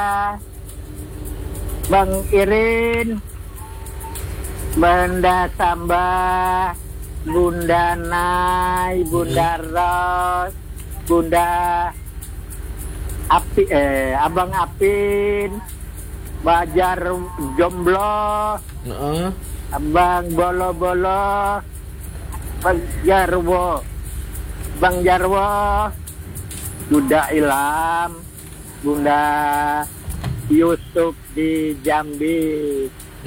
Bang Irin, Bunda Samba, Bunda Nai, Bunda Ros, Bunda Abang Apin, Bajar Jomblo, Abang Bolo-Bolo, Bang Jarwo, Bunda Ilham, Bunda Yusuf di Jambi,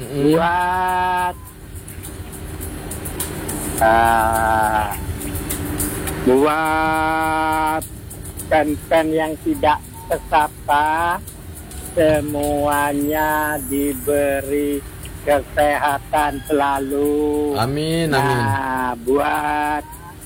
buat pen yang tidak tersapa, semuanya diberi kesehatan selalu. Amin. Nah, buat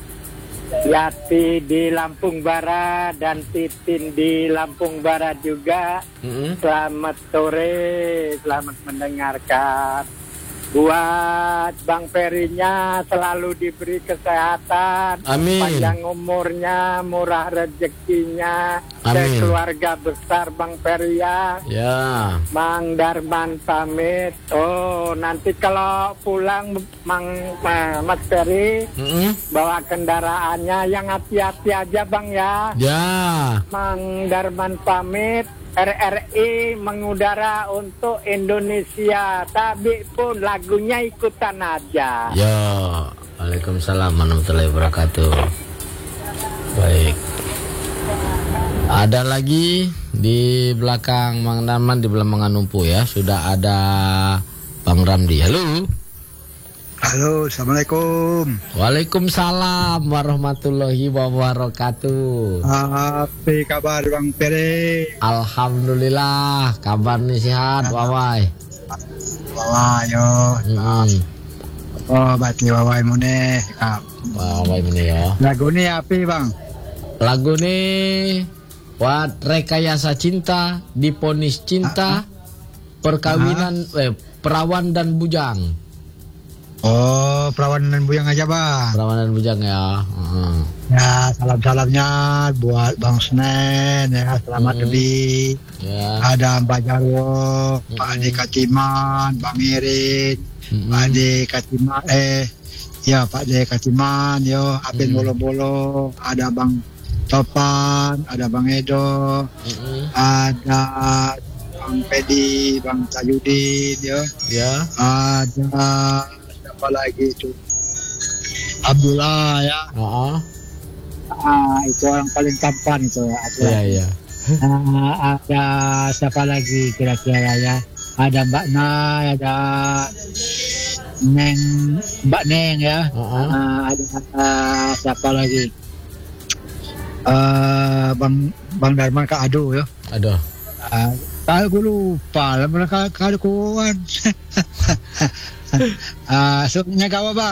Yati di Lampung Barat dan Titin di Lampung Barat juga, selamat sore, selamat mendengarkan. Buat Bang Perinya selalu diberi kesehatan, panjang umurnya, murah rezekinya, dan keluarga besar Bang Peri ya. Bang Darman pamit. Oh, nanti kalau pulang Mas Peri bawa kendaraannya yang hati-hati aja Bang ya. Bang Darman pamit. RRI mengudara untuk Indonesia, tapi pun lagunya ikutan aja. Waalaikumsalam warahmatullahi wabarakatuh. Baik. Ada lagi di belakang Mang Darman, di belakang Manganumpu ya. Sudah ada Bang Ramdi. Halo. Halo, assalamualaikum. Waalaikumsalam warahmatullahi wabarakatuh. Apa kabar Bang Peri? Alhamdulillah, kabar nih sehat, Wawai. Yo. Oh, bati Wawai mune. Wawai mune ya. Lagu ni apa Bang? Lagu ni buat rekayasa cinta, diponis cinta, perkawinan, perawan dan bujang. Oh, perawan dan bujang aja Bang. Perawan dan bujang ya. Ya, salam-salamnya buat Bang Senen ya, selamat lebih. Ada Mbak Jarwo, Pak Ade Katiman, Bang Irin, Pak Ade Katiman, Pak Ade Katiman, Apin Bolo-Bolo, ada Bang Topan, ada Bang Edo, ada Bang Pedi, Bang Tajudin, ada apa lagi itu Abdullah ya. Itu orang paling tampan itu ya. Ada siapa lagi kira-kira ya, ada Mbak Nay, ada Mbak Neng ya. Ada siapa lagi, Bang Darman Kak Ado ya. Kalau gue lupa lah mereka kaduan. Suknya gawa Bang.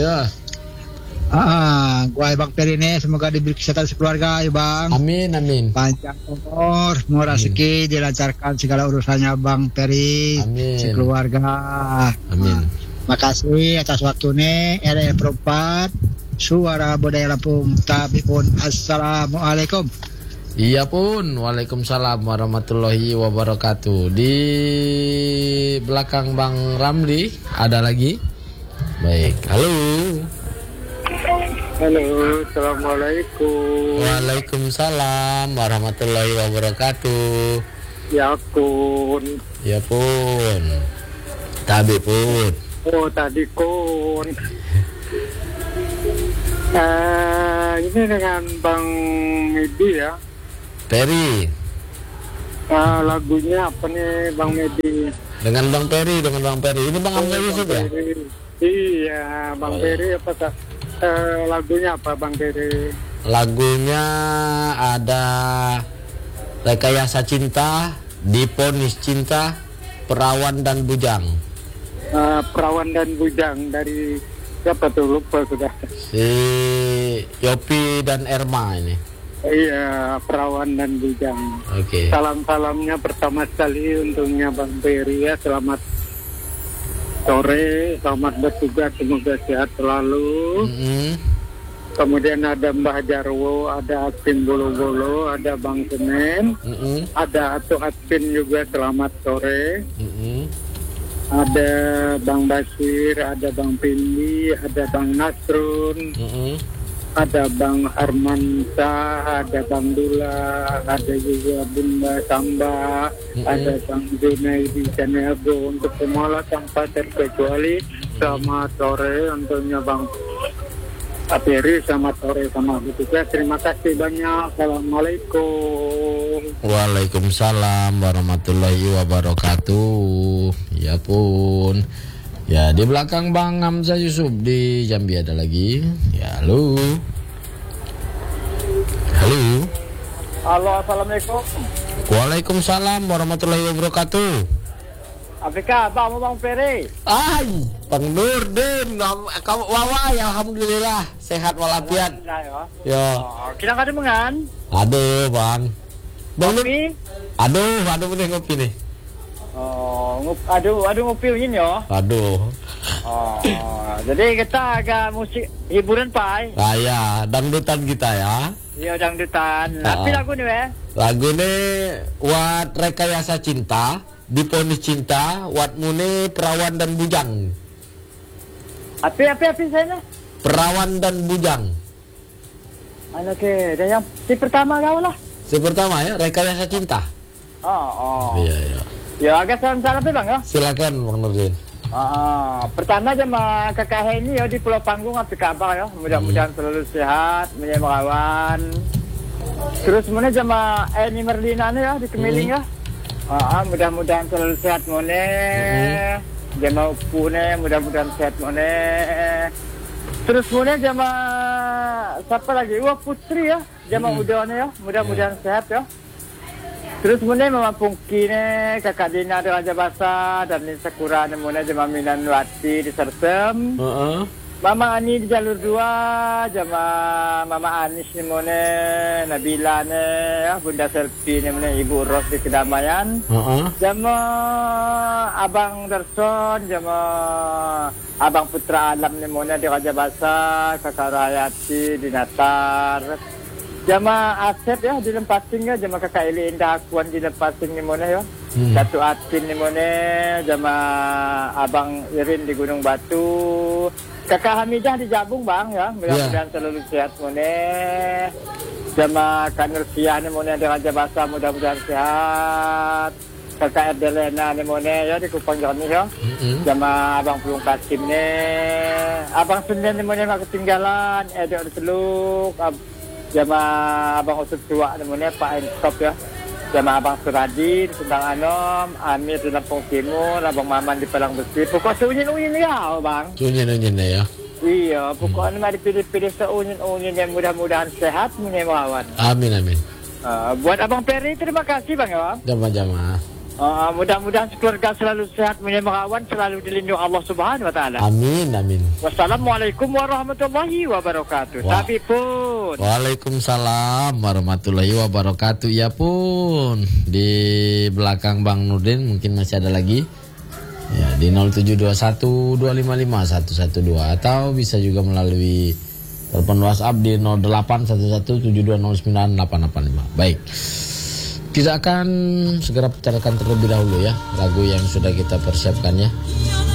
Gua Bang Peri ini semoga diberi kesehatan sekeluarga ya Bang. Amin. Panjang umur, murah rezeki, dilancarkan segala urusannya Bang Peri. Sekeluarga. Makasih atas waktunya. RR Perempat, Suara Budaya Lampung. Tapi pun assalamualaikum. Iya pun, waalaikumsalam warahmatullahi wabarakatuh. Di belakang Bang Ramli ada lagi. Baik, halo. Halo, assalamualaikum. Waalaikumsalam warahmatullahi wabarakatuh. Ya pun. Tabi pun. Oh, tadi kun. Ini dengan Bang Medi ya. Peri. Lagunya apa nih Bang Medi? Dengan Bang Peri. Ini Bang Hamzah Yusuf ya? Iya, Bang Peri apa lagunya apa Bang Peri? Lagunya ada Rekayasa Cinta, Diponis Cinta, Perawan dan Bujang. Perawan dan Bujang dari siapa tuh, lupa sudah. Si Yopi dan Erma ini. Iya, Perawan dan Bujang. Oke. Salam-salamnya pertama sekali untungnya Bang Peri ya. Selamat sore, selamat bertugas, semoga sehat selalu. kemudian ada Mbah Jarwo, ada Adpin Bolo-Bolo, ada Bang Senen, ada Atu Adpin juga selamat sore, ada Bang Basir, ada Bang Pindi, ada Bang Nasrun, ada Bang Armanta, ada Bang Dula, ada juga Bunda Samba, ada Bang Junaidi Canego. Untuk semua tanpa terkecuali selamat sore untuknya Bang Apiri, selamat sore sama juga. Terima kasih banyak. Assalamualaikum. Waalaikumsalam warahmatullahi wabarakatuh. Ya pun. Ya, di belakang Bang Hamzah Yusuf di Jambi ada lagi. Ya, halo. Halo. Halo, assalamualaikum. Waalaikumsalam warahmatullahi wabarakatuh. Afrika, Bang Peri. Ay, Bang Nurdin, kamu wawa ya, alhamdulillah sehat walafiat. Ya. Kita kada mengan. Aduh, Bang. Bang Kopi? Aduh bener ngopi nih. Oh, aduh ngopi ini ya. Aduh. Oh, jadi kita agak musik hiburan Pak. Ah ya, dangdutan kita ya. Iya, dangdutan. Tapi lagu nih Lagu nih Wat Rekayasa Cinta, Diponis Cinta, Wat Mune Perawan dan Bujang. Apa saya? Perawan dan Bujang. Oke, dan yang si pertama kau lah. Si pertama ya, Rekayasa Cinta. Oh. Iya. Ya, agak salam-salam Bang ya. Silakan Bang Nurdin. Pertama sama kakak ini ya di Pulau Panggung, apa kabar ya? Mudah-mudahan selalu sehat, menjadi melawan. Terus mana sama Eni Merlina ya di Kemiling ya? Mudah-mudahan selalu sehat mone. Jama Upune mudah-mudahan sehat mone. Terus mone jama siapa lagi? Wah Putri ya, jama Udone ya, mudah-mudahan sehat ya. Terus mune Mama Pungki ne, Kakak Dina di Raja Basa dan di Sakura ne mune jama Minan Wati di Sersem. Mama Ani di Jalur 2, jama Mama Anis ni mune, Nabila ne, ya, Bunda Selfie ni mune, Ibu Ros di Kedamaian. Jama Abang Darson, jama Abang Putra Alam ni mune di Raja Basa, Kakak Rayati di Natar. Jama Asep ya di Lempasin ya, jama Kakak Eli Indah Akuan di Lempasin ni mune ya. Satu Atin ni mune, jama Abang Irin di Gunung Batu. Kakak Hamidah di Jabung Bang ya, mudah-mudahan selalu sehat mone. Jama Kak Nursiah ni mone di Raja Basa, mudah-mudahan sehat. Kakak Erdelena ni mone ya di Kupang Joni ya. Jama Abang Pulung Kasim ni. Abang Senden ni mone mak ketinggalan, Edok di Teluk. Jama Abang Usut Tua ni mone Pak Enstop ya. Jama Abang Suradin, Sundang Anom, Amir di Lampung Timur, Abang Maman di Palang Besi. Pokok seunyin-unyin ya, Bang. Sunyin-unyin ya. Iya, pokoknya mari pilih-pilih seunyin-unyin yang mudah-mudahan sehat melawan. Amin. Buat Abang Peri, terima kasih Bang ya. Jamaah. Mudah-mudahan keluarga selalu sehat melawan, selalu dilindungi Allah Subhanahu wa taala. Amin. Wassalamualaikum warahmatullahi wabarakatuh. Tapi pun. Waalaikumsalam warahmatullahi wabarakatuh. Ya pun. Di belakang Bang Nurdin mungkin masih ada lagi. Ya, di 0721255112 atau bisa juga melalui telepon WhatsApp di 081172098885. Baik. Kita akan segera bicarakan terlebih dahulu ya lagu yang sudah kita persiapkan ya.